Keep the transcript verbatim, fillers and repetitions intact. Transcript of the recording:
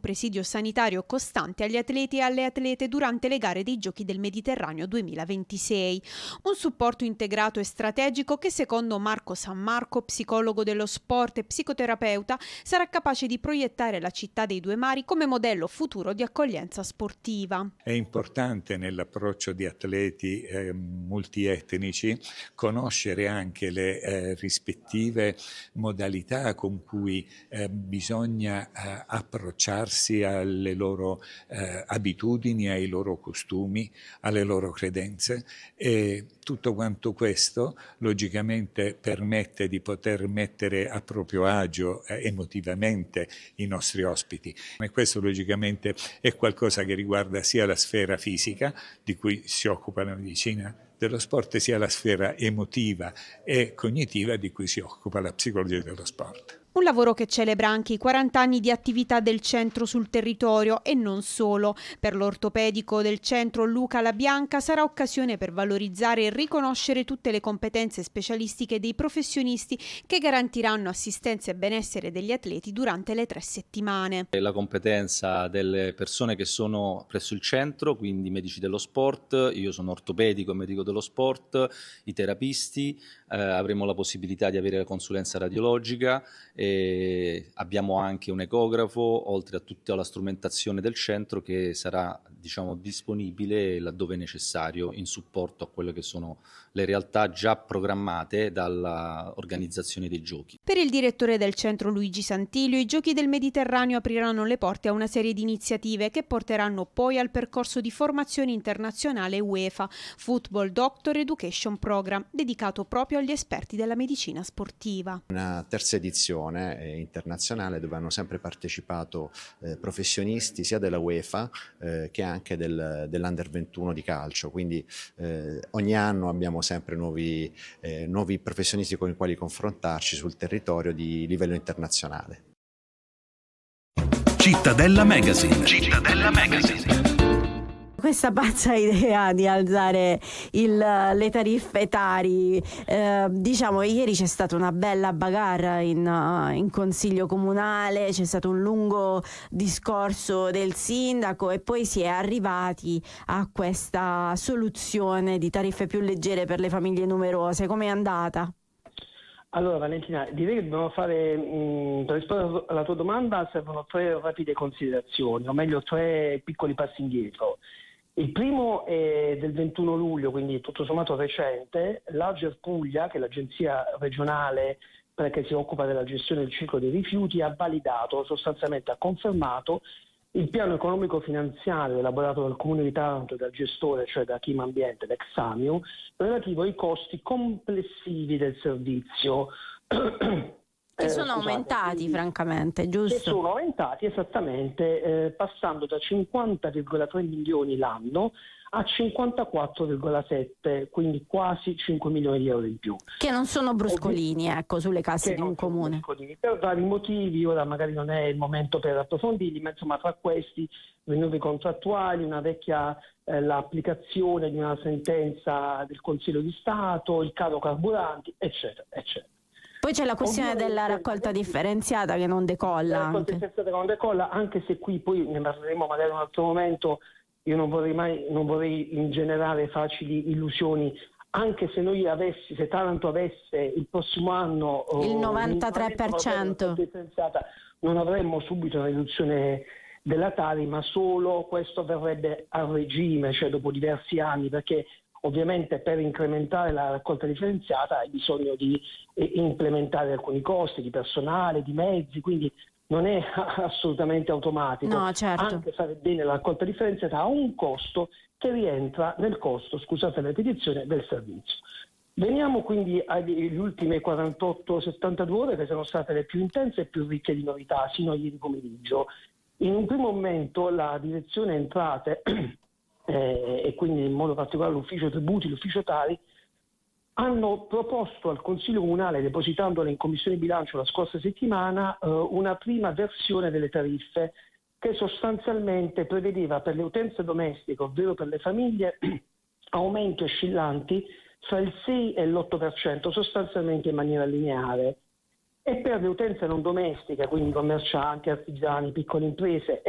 presidio sanitario costante agli atleti e alle atlete durante le gare dei Giochi del Mediterraneo duemilaventisei. Un supporto integrato e strategico che secondo Marco San Marco, psicologo dello sport e psicoterapeuta, sarà capace di proiettare la città dei due mari come modello futuro di accoglienza sportiva. È importante nell'approccio di atleti eh, multietnici conoscere anche le eh, rispettive modalità con cui eh, bisogna eh, approcciarsi alle loro eh, abitudini, ai loro costumi, alle loro credenze, e tutto quanto questo logicamente permette di poter mettere a proprio agio eh, emotivamente i nostri ospiti, e questo logicamente è qualcosa che riguarda sia la sfera fisica di cui si occupa la medicina dello sport, sia la sfera emotiva e cognitiva di cui si occupa la psicologia dello sport. Un lavoro che celebra anche i quaranta anni di attività del centro sul territorio e non solo. Per l'ortopedico del centro Luca La Bianca sarà occasione per valorizzare e riconoscere tutte le competenze specialistiche dei professionisti che garantiranno assistenza e benessere degli atleti durante le tre settimane. La competenza delle persone che sono presso il centro, quindi medici dello sport, io sono ortopedico e medico dello sport, i terapisti, eh, avremo la possibilità di avere la consulenza radiologica. E abbiamo anche un ecografo, oltre a tutta la strumentazione del centro che sarà, diciamo, disponibile laddove necessario in supporto a quelle che sono le realtà già programmate dall'organizzazione dei giochi. Per il direttore del centro Luigi Santilio, i Giochi del Mediterraneo apriranno le porte a una serie di iniziative che porteranno poi al percorso di formazione internazionale UEFA, Football Doctor Education Program, dedicato proprio agli esperti della medicina sportiva. Una terza edizione internazionale dove hanno sempre partecipato eh, professionisti sia della UEFA eh, che anche del, dell'Under ventuno di calcio, quindi eh, ogni anno abbiamo sempre nuovi, eh, nuovi professionisti con i quali confrontarci sul territorio di livello internazionale. Cittadella Magazine. Cittadella Magazine. Questa pazza idea di alzare il, le tariffe Tari, eh, diciamo ieri c'è stata una bella bagarre in, in consiglio comunale, c'è stato un lungo discorso del sindaco e poi si è arrivati a questa soluzione di tariffe più leggere per le famiglie numerose. Com'è andata? Allora Valentina, direi che dobbiamo fare, mh, per rispondere alla tua domanda servono tre rapide considerazioni, o meglio tre piccoli passi indietro. Il primo è del ventuno luglio, quindi tutto sommato recente. L'Ager Puglia, che è l'agenzia regionale che si occupa della gestione del ciclo dei rifiuti, ha validato, sostanzialmente ha confermato il piano economico-finanziario elaborato dal Comune di Taranto e dal gestore, cioè da Chima Ambiente, l'ex Samiu, relativo ai costi complessivi del servizio. Che sono eh, aumentati quindi, francamente, giusto? Che sono aumentati esattamente, eh, passando da cinquanta virgola tre milioni l'anno a cinquantaquattro virgola sette, quindi quasi cinque milioni di euro in più. Che non sono bruscolini, ecco, sulle casse di un comune. Per vari motivi, ora magari non è il momento per approfondirli, ma insomma tra questi rinnovi contrattuali, una vecchia eh, l'applicazione di una sentenza del Consiglio di Stato, il caro carburanti, eccetera, eccetera. Poi c'è la questione Ovviamente, della raccolta differenziata che non decolla. La raccolta differenziata che non decolla, anche se qui poi ne parleremo magari in un altro momento. Io non vorrei mai, non vorrei ingenerare facili illusioni, anche se noi avessi, se Taranto avesse il prossimo anno il novantatré per cento non avremmo subito una riduzione della Tari, ma solo questo avverrebbe a regime, cioè dopo diversi anni, perché ovviamente per incrementare la raccolta differenziata hai bisogno di eh, implementare alcuni costi di personale, di mezzi, quindi non è assolutamente automatico. No, certo. Anche fare bene la raccolta differenziata ha un costo che rientra nel costo, scusate la ripetizione, del servizio. Veniamo quindi alle ultime quarantotto settantadue ore, che sono state le più intense e più ricche di novità sino a ieri pomeriggio. In un primo momento la direzione entrate eh, e quindi in modo particolare l'ufficio tributi, l'ufficio Tari, hanno proposto al Consiglio Comunale, depositandole in Commissione Bilancio la scorsa settimana, eh, una prima versione delle tariffe che sostanzialmente prevedeva per le utenze domestiche, ovvero per le famiglie, aumenti oscillanti fra il sei e l'otto per cento, sostanzialmente in maniera lineare. E per le utenze non domestiche, quindi commercianti, artigiani, piccole imprese